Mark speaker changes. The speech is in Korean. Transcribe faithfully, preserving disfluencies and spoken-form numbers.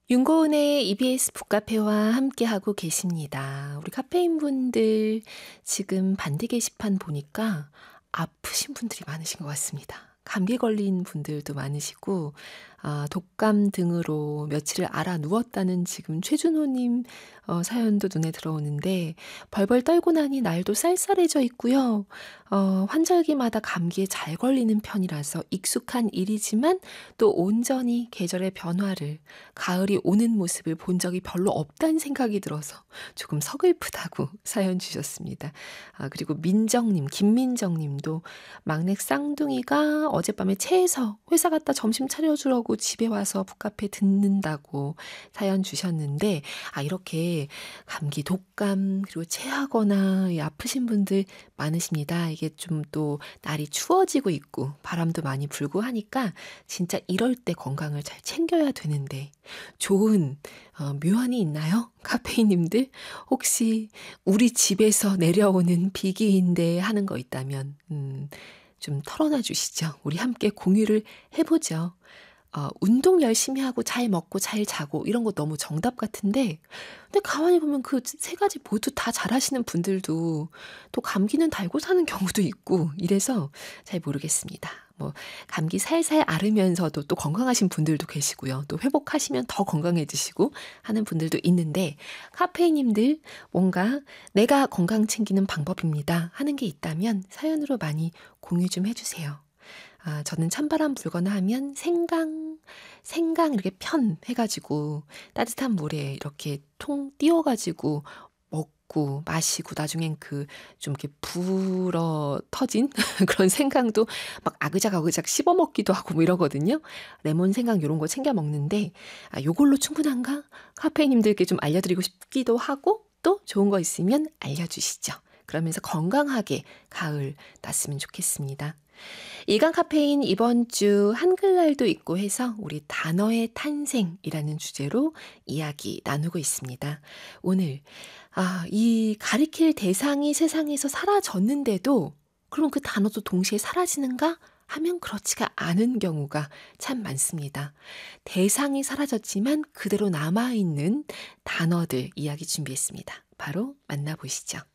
Speaker 1: 윤고은의 이비에스 북카페와 함께하고 계십니다. 우리 카페인 분들 지금 반대 게시판 보니까 아프신 분들이 많으신 것 같습니다. 감기 걸린 분들도 많으시고 아 독감 등으로 며칠을 앓아 누웠다는 지금 최준호님 어 사연도 눈에 들어오는데 벌벌 떨고 나니 날도 쌀쌀해져 있고요. 어 환절기마다 감기에 잘 걸리는 편이라서 익숙한 일이지만 또 온전히 계절의 변화를 가을이 오는 모습을 본 적이 별로 없다는 생각이 들어서 조금 서글프다고 사연 주셨습니다. 아 그리고 민정님, 김민정 님도 막내 쌍둥이가 어젯밤에 체해서 회사 갔다 점심 차려주려고 집에 와서 북카페 듣는다고 사연 주셨는데 아 이렇게 감기, 독감 그리고 체하거나 이 아프신 분들 많으십니다. 이게 좀 또 날이 추워지고 있고 바람도 많이 불고 하니까 진짜 이럴 때 건강을 잘 챙겨야 되는데 좋은 어 묘안이 있나요? 카페인님들 혹시 우리 집에서 내려오는 비기인데 하는 거 있다면 음 좀 털어놔 주시죠. 우리 함께 공유를 해 보죠. 어 운동 열심히 하고 잘 먹고 잘 자고 이런 거 너무 정답 같은데 근데 가만히 보면 그 세 가지 모두 다 잘하시는 분들도 또 감기는 달고 사는 경우도 있고 이래서 잘 모르겠습니다. 뭐 감기 살살 앓으면서도 또 건강하신 분들도 계시고요. 또 회복하시면 더 건강해지시고 하는 분들도 있는데 카페인님들 뭔가 '내가 건강 챙기는 방법입니다.' 하는 게 있다면 사연으로 많이 공유 좀 해 주세요. 아 저는 찬바람 불거나 하면 생강, 생강 이렇게 편 해 가지고 따뜻한 물에 이렇게 통 띄워 가지고 먹고 마시고 나중엔 그 좀 이렇게 불어 터진 그런 생강도 막 아그작아그작 씹어 먹기도 하고 뭐 이러거든요. 레몬 생강 요런 거 챙겨 먹는데 '아 요걸로 충분한가?' 카페인님들께 좀 알려드리고 싶기도 하고 또 좋은 거 있으면 알려주시죠. 그러면서 건강하게 가을 났으면 좋겠습니다. 일간 카페인 이번 주 한글날도 있고 해서 우리 단어의 탄생이라는 주제로 이야기 나누고 있습니다. 오늘 아 이 가리킬 대상이 세상에서 사라졌는데도 그럼 그 단어도 동시에 사라지는가 하면 그렇지가 않은 경우가 참 많습니다. 대상이 사라졌지만 그대로 남아 있는 단어들 이야기 준비했습니다. 바로 만나보시죠.